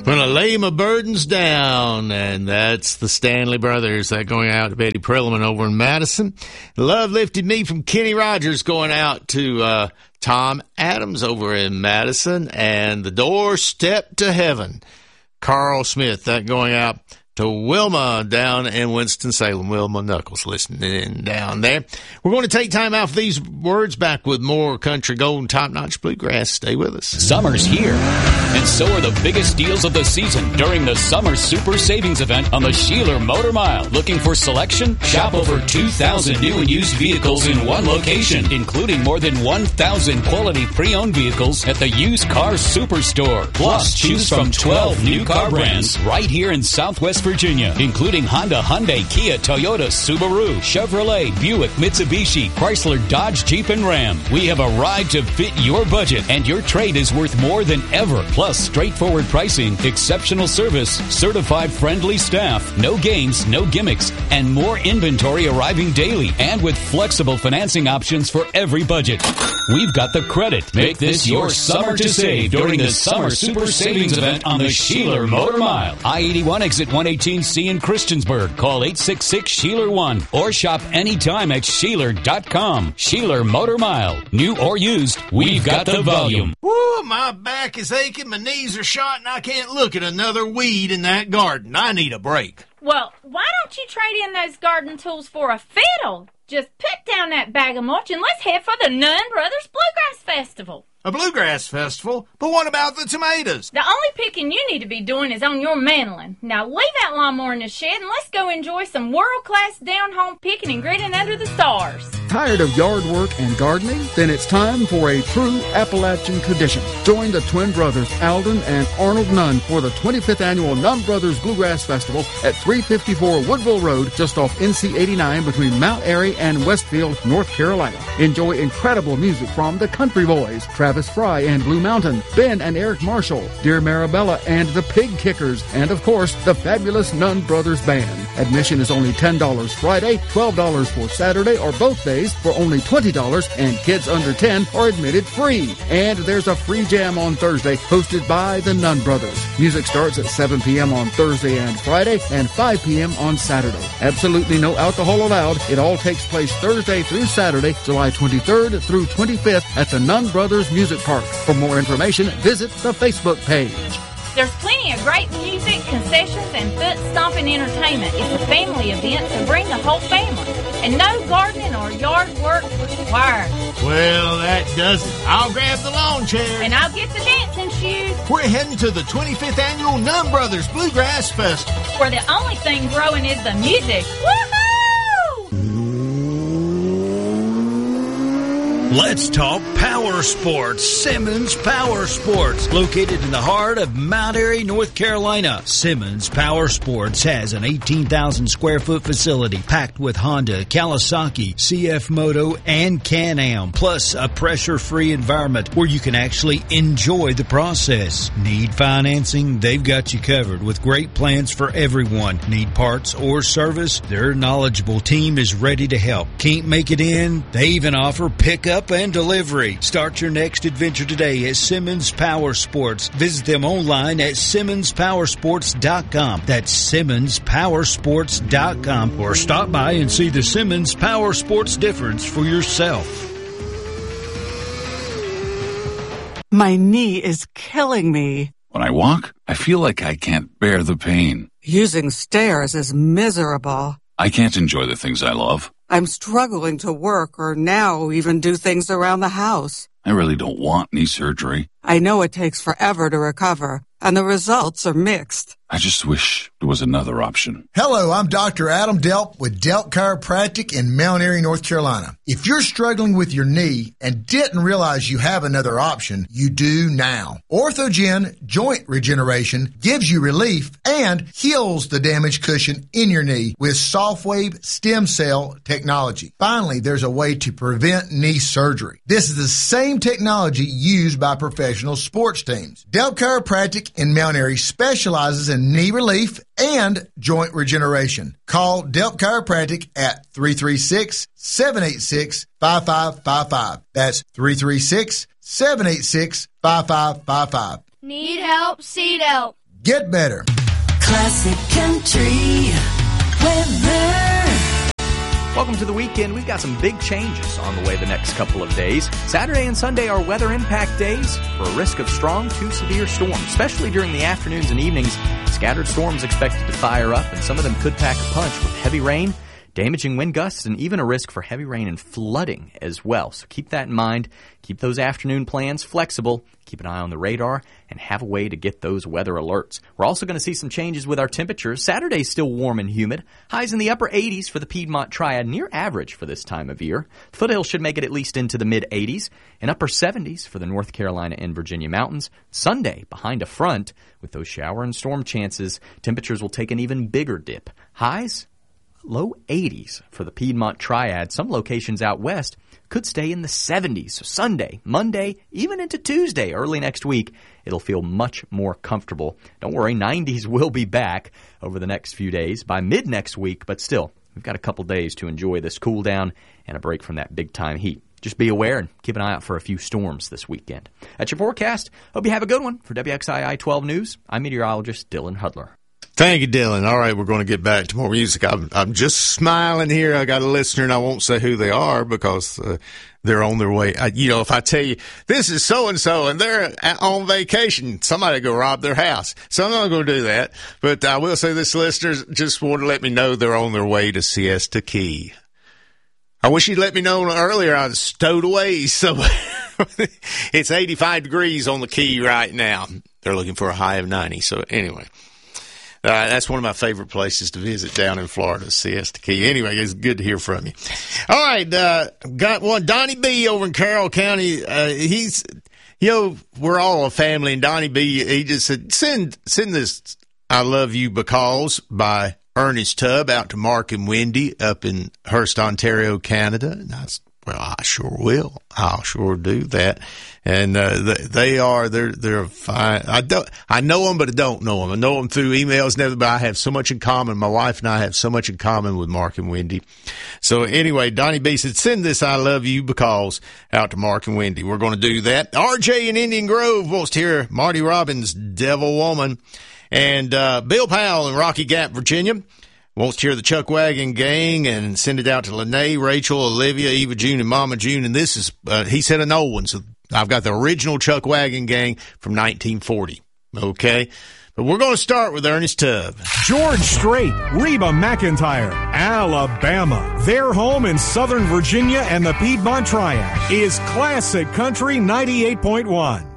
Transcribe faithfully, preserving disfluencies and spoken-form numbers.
When I lay my burdens down, and that's the Stanley Brothers. That going out to Betty Perelman over in Madison. Love Lifted Me from Kenny Rogers going out to uh, Tom Adams over in Madison. And The Doorstep to Heaven, Carl Smith. That going out to Wilma down in Winston-Salem. Wilma Knuckles listening in down there. We're going to take time out for these words. Back with more country gold and top-notch bluegrass. Stay with us. Summer's here, and so are the biggest deals of the season during the Summer Super Savings Event on the Sheeler Motor Mile. Looking for selection? Shop over two thousand new and used vehicles in one location, including more than one thousand quality pre-owned vehicles at the Used Car Superstore. Plus, choose from twelve new car brands right here in Southwest Virginia, including Honda, Hyundai, Kia, Toyota, Subaru, Chevrolet, Buick, Mitsubishi, Chrysler, Dodge, Jeep, and Ram. We have a ride to fit your budget, and your trade is worth more than ever. Plus, straightforward pricing, exceptional service, certified friendly staff, no games, no gimmicks, and more inventory arriving daily, and with flexible financing options for every budget. We've got the credit. Make this your summer to save during the Summer Super Savings Event on the Sheeler Motor Mile. I eighty-one exit one eighteen C in Christiansburg. Call eight six six, Sheeler one or shop anytime at Sheeler dot com. Sheeler Motor Mile. New or used, we've got the volume. Woo, my back is aching, my knees are shot, and I can't look at another weed in that garden. I need a break. Well, why don't you trade in those garden tools for a fiddle? Just put down that bag of mulch and let's head for the Nunn Brothers Bluegrass Festival. A bluegrass festival? But what about the tomatoes? The only picking you need to be doing is on your mandolin. Now leave that lawnmower in the shed and let's go enjoy some world-class down-home picking and gritting under the stars. Tired of yard work and gardening? Then it's time for a true Appalachian tradition. Join the twin brothers Alden and Arnold Nunn for the twenty-fifth Annual Nunn Brothers Bluegrass Festival at three fifty-four Woodville Road, just off N C eighty-nine between Mount Airy and Westfield, North Carolina. Enjoy incredible music from the Country Boys, Travis Fry and Blue Mountain, Ben and Eric Marshall, Dear Marabella and the Pig Kickers, and of course, the fabulous Nunn Brothers Band. Admission is only ten dollars Friday, twelve dollars for Saturday or both days for only twenty dollars, and kids under ten are admitted free. And there's a free jam on Thursday hosted by the Nunn Brothers. Music starts at seven p.m. on Thursday and Friday and five p.m. on Saturday. Absolutely no alcohol allowed. It all takes place Thursday through Saturday, July twenty-third through twenty-fifth at the Nunn Brothers Music Park. For more information, visit the Facebook page. There's plenty of great music, concessions, and foot-stomping entertainment. It's a family event, so bring the whole family. And no gardening or yard work required. Well, that does it. I'll grab the lawn chair. And I'll get the dancing shoes. We're heading to the twenty-fifth Annual Nunn Brothers Bluegrass Festival, where the only thing growing is the music. Woohoo! Let's talk power sports. Simmons Power Sports, located in the heart of Mount Airy, North Carolina. Simmons Power Sports has an eighteen thousand square foot facility packed with Honda, Kawasaki, C F Moto, and Can-Am, plus a pressure-free environment where you can actually enjoy the process. Need financing? They've got you covered with great plans for everyone. Need parts or service? Their knowledgeable team is ready to help. Can't make it in? They even offer pickup and delivery. Start your next adventure today at Simmons Power Sports. Visit them online at simmons power sports dot com. That's simmons power sports dot com. Or stop by and see the Simmons Power Sports difference for yourself. My knee is killing me. When I walk, I feel like I can't bear the pain. Using stairs is miserable. I can't enjoy the things I love. I'm struggling to work or now even do things around the house. I really don't want knee surgery. I know it takes forever to recover, and the results are mixed. I just wish there was another option. Hello, I'm Doctor Adam Delp with Delp Chiropractic in Mount Airy, North Carolina. If you're struggling with your knee and didn't realize you have another option, you do now. Orthogen Joint Regeneration gives you relief and heals the damaged cushion in your knee with soft-wave stem cell technology. Finally, there's a way to prevent knee surgery. This is the same technology used by professional sports teams. Delp Chiropractic in Mount Airy specializes in knee relief and joint regeneration. Call Delp Chiropractic at three three six, seven eight six, five five five five. That's three three six, seven eight six, five five five five. Need help? See help. get better. Classic Country weather. Welcome to the weekend. We've got some big changes on the way the next couple of days. Saturday and Sunday are weather impact days for a risk of strong to severe storms, especially during the afternoons and evenings. Scattered storms expected to fire up, and some of them could pack a punch with heavy rain, damaging wind gusts, and even a risk for heavy rain and flooding as well. So keep that in mind. Keep those afternoon plans flexible. Keep an eye on the radar and have a way to get those weather alerts. We're also going to see some changes with our temperatures. Saturday's still warm and humid. Highs in the upper eighties for the Piedmont Triad, near average for this time of year. Foothills should make it at least into the mid eighties, and upper seventies for the North Carolina and Virginia mountains. Sunday, behind a front, with those shower and storm chances, temperatures will take an even bigger dip. Highs, low eighties for the Piedmont Triad. Some locations out west could stay in the seventies. So Sunday, Monday, even into Tuesday, early next week, it'll feel much more comfortable. Don't worry, nineties will be back over the next few days by mid next week, but still, we've got a couple days to enjoy this cool down and a break from that big time heat. Just be aware and keep an eye out for a few storms this weekend. That's your forecast. Hope you have a good one. For W X I I twelve News, I'm meteorologist Dylan Hudler. Thank you, Dylan. All right, we're going to get back to more music. I'm, I'm just smiling here. I got a listener, and I won't say who they are because uh, they're on their way. I, you know, if I tell you, this is so-and-so, and they're on vacation, somebody go rob their house. So I'm not going to do that. But I will say this listener just wanted to let me know they're on their way to Siesta Key. I wish you'd let me know earlier. I was stowed away somewhere. It's eighty-five degrees on the Key right now. They're looking for a high of ninety. So anyway. Uh, that's one of my favorite places to visit down in Florida, Siesta Key. Anyway, it's good to hear from you. All right, uh, got one. Donnie B over in Carroll County. Uh, he's, you know, we're all a family, and Donnie B, he just said, send, send this I Love You Because by Ernest Tubb out to Mark and Wendy up in Hearst, Ontario, Canada. And I said, well, I sure will. I'll sure do that. And, uh, they are, they're, they're fine. I don't, I know them, but I don't know them. I know them through emails and everything, but I have so much in common. My wife and I have so much in common with Mark and Wendy. So anyway, Donnie B said, send this I Love You Because out to Mark and Wendy. We're going to do that. R J in Indian Grove wants to hear Marty Robbins' Devil Woman. And, uh, Bill Powell in Rocky Gap, Virginia, wants to hear the Chuck Wagon Gang and send it out to Lene, Rachel, Olivia, Eva June, and Mama June. And this is, uh, he said an old one. So I've got the original Chuck Wagon Gang from nineteen forty. Okay. But we're going to start with Ernest Tubb. George Strait, Reba McEntire, Alabama. Their home in Southern Virginia and the Piedmont Triad is Classic Country ninety-eight point one.